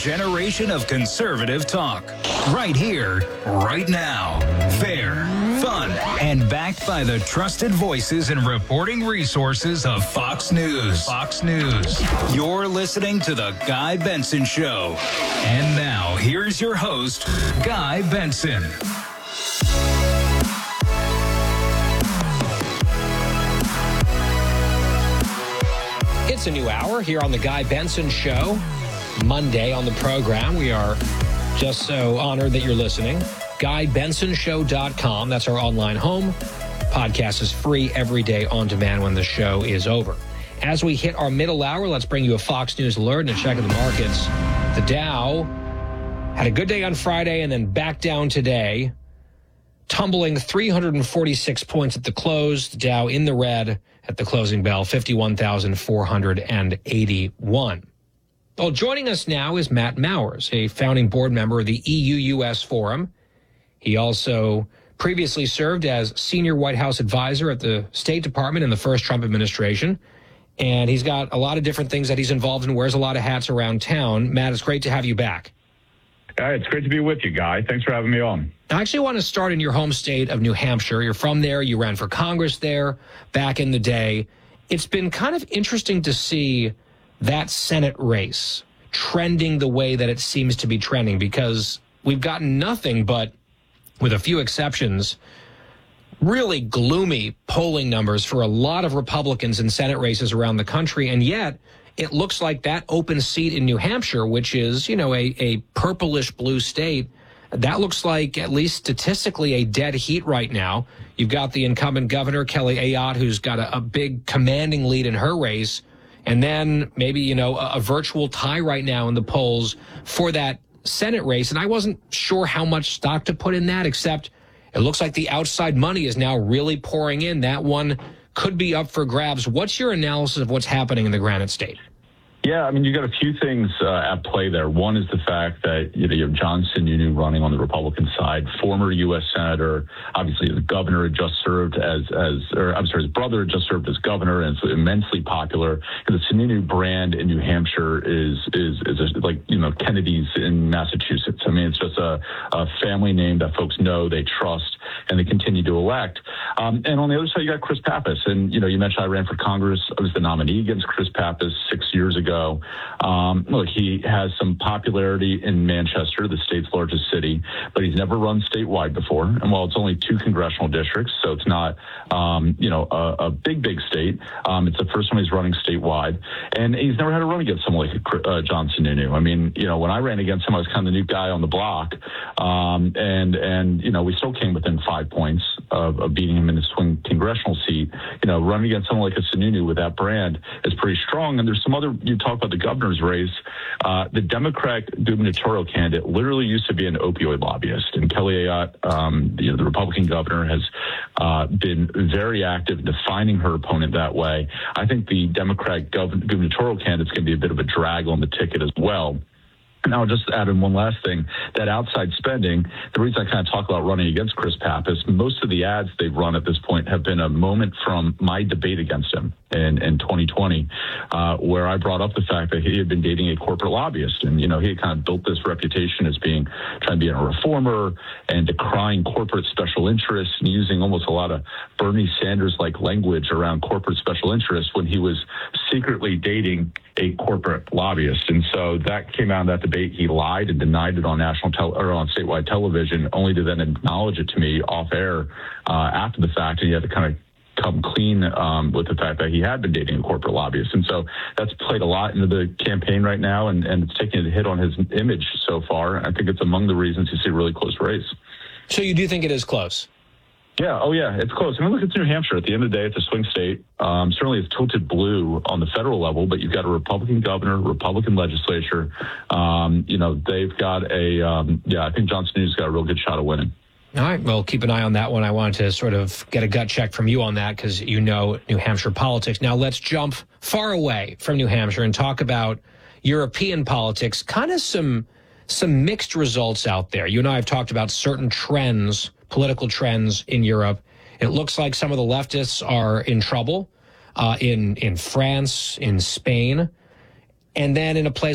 generation of conservative talk. Right here, right now. Fair, fun, and backed by the trusted voices and reporting resources of Fox News. Fox News. You're listening to The Guy Benson Show. And now, here's your host, Guy Benson. It's a new hour here on The Guy Benson Show. Monday on the program. We are just so honored that you're listening. GuyBensonShow.com. That's our online home. Podcast is free every day on demand when the show is over. As we hit our middle hour, let's bring you a Fox News alert and a check of the markets. The Dow had a good day on Friday and then back down today, tumbling 346 points at the close. The Dow in the red at the closing bell, 51,481. Well, joining us now is Matt Mowers, a founding board member of the EU-US Forum. He also previously served as senior White House advisor at the State Department in the first Trump administration. And he's got a lot of different things that he's involved in, wears a lot of hats around town. Matt, it's great to have you back. It's great to be with you, Guy. Thanks for having me on. I actually want to start in your home state of New Hampshire. You're from there. You ran for Congress there back in the day. It's been kind of interesting to see that Senate race trending the way that it seems to be trending, because we've gotten nothing but, with a few exceptions, really gloomy polling numbers for a lot of Republicans in Senate races around the country. And yet it looks like that open seat in New Hampshire, which is, a purplish blue state, that looks like, at least statistically, a dead heat right now. You've got the incumbent governor, Kelly Ayotte, who's got a big commanding lead in her race. And then maybe, a virtual tie right now in the polls for that Senate race. And I wasn't sure how much stock to put in that, except it looks like the outside money is now really pouring in. That one could be up for grabs. What's your analysis of what's happening in the Granite State? Yeah, you got a few things at play there. One is the fact that you have John Sununu running on the Republican side, former U.S. Senator. Obviously, the governor had just served his brother had just served as governor, and it's immensely popular. The Sununu brand in New Hampshire is like Kennedy's in Massachusetts. It's just a family name that folks know, they trust, and they continue to elect. And on the other side, you got Chris Pappas, and you mentioned I ran for Congress. I was the nominee against Chris Pappas 6 years ago. Look, he has some popularity in Manchester, the state's largest city, but he's never run statewide before. And while it's only 2 congressional districts, so it's not, a big state, it's the first time he's running statewide. And he's never had to run against someone like John Sununu. When I ran against him, I was kind of the new guy on the block. And we still came within 5 points of beating him in the swing congressional seat. Running against someone like a Sununu with that brand is pretty strong. And there's some other, you talk about the governor's race, the Democrat gubernatorial candidate literally used to be an opioid lobbyist. And Kelly Ayotte, the Republican governor, has been very active in defining her opponent that way. I think the Democrat gubernatorial candidate's going to be a bit of a drag on the ticket as well. And I'll just add in one last thing, that outside spending, the reason I kind of talk about running against Chris Pappas, most of the ads they've run at this point have been a moment from my debate against him in 2020, where I brought up the fact that he had been dating a corporate lobbyist. And, he had kind of built this reputation as trying to be a reformer and decrying corporate special interests and using almost a lot of Bernie Sanders-like language around corporate special interests when he was secretly dating a corporate lobbyist. And so that came out in that debate. He lied and denied it on on statewide television, only to then acknowledge it to me off air after the fact. And he had to kind of come clean with the fact that he had been dating a corporate lobbyist. And so that's played a lot into the campaign right now, and it's taking a hit on his image so far. I think it's among the reasons you see a really close race. So you do think it is close? Yeah. Oh, yeah. It's close. Look, it's New Hampshire. At the end of the day, it's a swing state. Certainly it's tilted blue on the federal level, but you've got a Republican governor, Republican legislature. They've got I think John Sununu's got a real good shot of winning. All right. Well, keep an eye on that one. I wanted to sort of get a gut check from you on that because New Hampshire politics. Now let's jump far away from New Hampshire and talk about European politics. Kind of some mixed results out there. You and I have talked about certain trends, political trends in Europe. It looks like some of the leftists are in trouble in France, in Spain, and then in a place